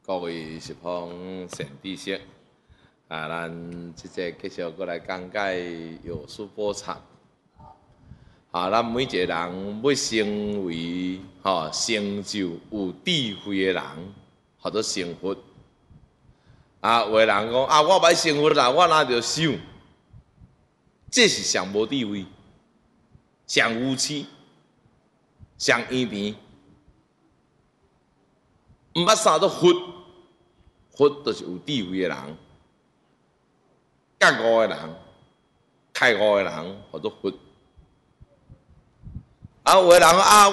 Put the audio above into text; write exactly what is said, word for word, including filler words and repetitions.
各位十方善知识，啊，咱即个继续过来讲解有书波场。啊，咱每一个人要成为吼、哦、成就有智慧的人，或者成佛。啊，有的人讲啊，我歹成佛啦，我哪着想？这是上无智慧、上无耻、上圆甜。毋捌啥做佛，佛就是有智慧的人，觉悟的人，开悟的人，或者佛。啊，有的人啊。